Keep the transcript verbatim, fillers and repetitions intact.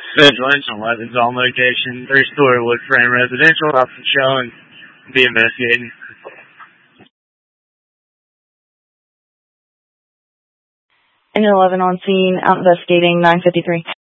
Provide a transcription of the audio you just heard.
Vigilance on Weapons on location, three-story wood frame residential, off the show and be investigating. And eleven on scene, out investigating, nine fifty-three.